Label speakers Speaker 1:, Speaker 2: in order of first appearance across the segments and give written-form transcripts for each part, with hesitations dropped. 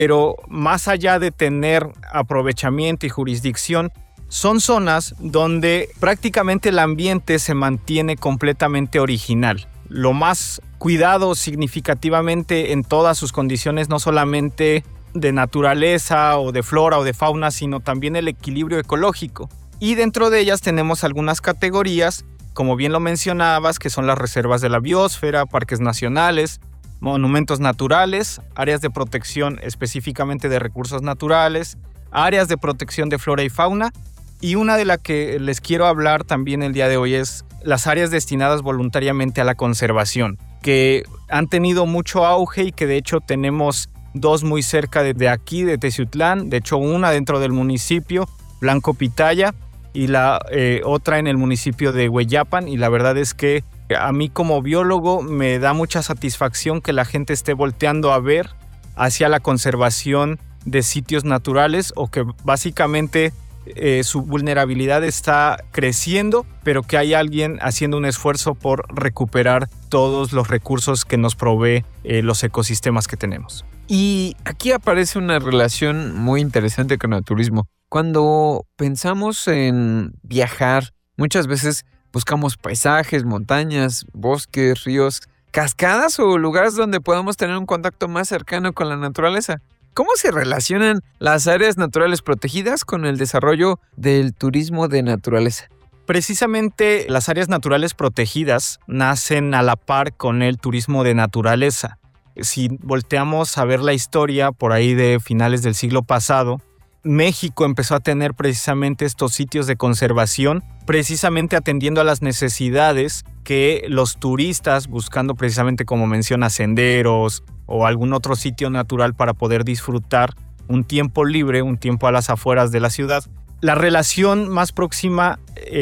Speaker 1: pero más allá de tener aprovechamiento y jurisdicción, son zonas donde prácticamente el ambiente se mantiene completamente original. Lo más cuidado significativamente en todas sus condiciones, no solamente de naturaleza o de flora o de fauna, sino también el equilibrio ecológico. Y dentro de ellas tenemos algunas categorías, como bien lo mencionabas, que son las reservas de la biosfera, parques nacionales, monumentos naturales, áreas de protección específicamente de recursos naturales, áreas de protección de flora y fauna. Y una de las que les quiero hablar también el día de hoy es las áreas destinadas voluntariamente a la conservación, que han tenido mucho auge y que de hecho tenemos dos muy cerca de aquí, de Teciutlán. De hecho, una dentro del municipio, Blanco Pitaya, y la otra en el municipio de Hueyapan. Y la verdad es que a mí como biólogo me da mucha satisfacción que la gente esté volteando a ver hacia la conservación de sitios naturales, o que básicamente su vulnerabilidad está creciendo, pero que hay alguien haciendo un esfuerzo por recuperar todos los recursos que nos provee los ecosistemas que tenemos.
Speaker 2: Y aquí aparece una relación muy interesante con el turismo. Cuando pensamos en viajar, muchas veces buscamos paisajes, montañas, bosques, ríos, cascadas o lugares donde podamos tener un contacto más cercano con la naturaleza. ¿Cómo se relacionan las áreas naturales protegidas con el desarrollo del turismo de naturaleza?
Speaker 1: Precisamente las áreas naturales protegidas nacen a la par con el turismo de naturaleza. Si volteamos a ver la historia por ahí de finales del siglo pasado, México empezó a tener precisamente estos sitios de conservación, precisamente atendiendo a las necesidades que los turistas, buscando precisamente, como menciona, senderos o algún otro sitio natural para poder disfrutar un tiempo libre, un tiempo a las afueras de la ciudad. La relación más próxima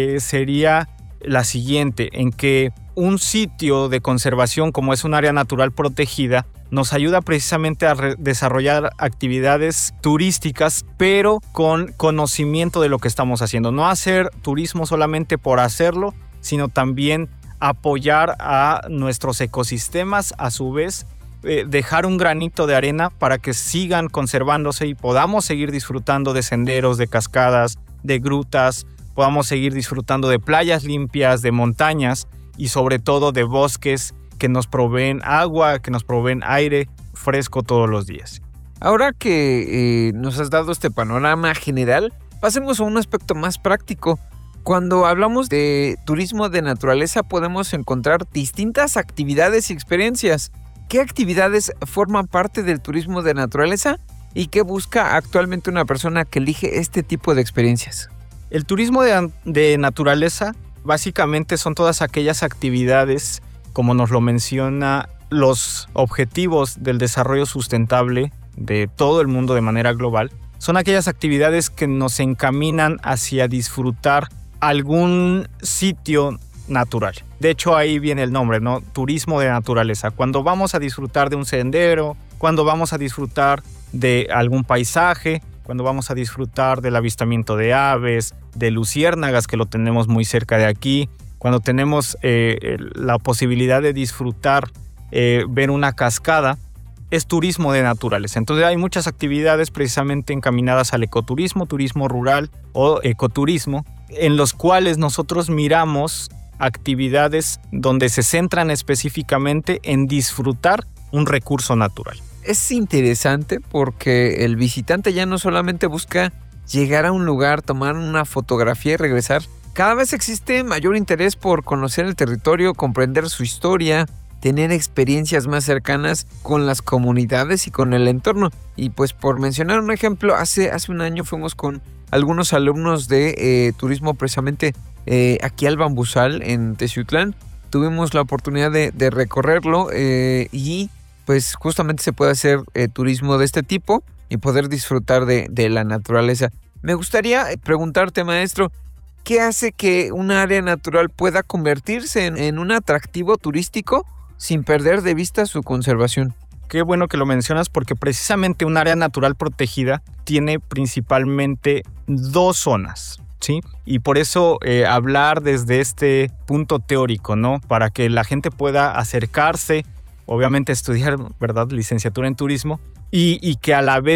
Speaker 1: sería la siguiente, en que un sitio de conservación como es un área natural protegida nos ayuda precisamente a desarrollar actividades turísticas, pero con conocimiento de lo que estamos haciendo. No hacer turismo solamente por hacerlo, sino también apoyar a nuestros ecosistemas, a su vez dejar un granito de arena para que sigan conservándose y podamos seguir disfrutando de senderos, de cascadas, de grutas, podamos seguir disfrutando de playas limpias, de montañas y sobre todo de bosques que nos proveen agua, que nos proveen aire fresco todos los días.
Speaker 2: Ahora que nos has dado este panorama general, pasemos a un aspecto más práctico. Cuando hablamos de turismo de naturaleza podemos encontrar distintas actividades y experiencias. ¿Qué actividades forman parte del turismo de naturaleza y qué busca actualmente una persona que elige este tipo de experiencias?
Speaker 1: El turismo de naturaleza básicamente son todas aquellas actividades, como nos lo menciona, los objetivos del desarrollo sustentable de todo el mundo de manera global. Son aquellas actividades que nos encaminan hacia disfrutar algún sitio natural. De hecho, ahí viene el nombre, ¿no? Turismo de naturaleza. Cuando vamos a disfrutar de un sendero, cuando vamos a disfrutar de algún paisaje, cuando vamos a disfrutar del avistamiento de aves, de luciérnagas, que lo tenemos muy cerca de aquí, cuando tenemos la posibilidad de disfrutar, ver una cascada, es turismo de naturaleza. Entonces hay muchas actividades precisamente encaminadas al ecoturismo, turismo rural o ecoturismo, en los cuales nosotros miramos actividades donde se centran específicamente en disfrutar un recurso natural.
Speaker 2: Es interesante porque el visitante ya no solamente busca llegar a un lugar, tomar una fotografía y regresar. Cada vez existe mayor interés por conocer el territorio, comprender su historia, tener experiencias más cercanas con las comunidades y con el entorno. Y pues por mencionar un ejemplo, hace un año fuimos con algunos alumnos de turismo precisamente aquí al Bambusal en Teciutlán. Tuvimos la oportunidad de recorrerlo y pues justamente se puede hacer turismo de este tipo y poder disfrutar de la naturaleza. Me gustaría preguntarte, maestro, ¿qué hace que un área natural pueda convertirse en un atractivo turístico sin perder de vista su conservación?
Speaker 1: Qué bueno que lo mencionas, porque precisamente un área natural protegida tiene principalmente dos zonas, ¿sí? Y por eso hablar desde este punto teórico, ¿no? Para que la gente pueda acercarse, obviamente estudiar, ¿verdad?, licenciatura en turismo, y que a la vez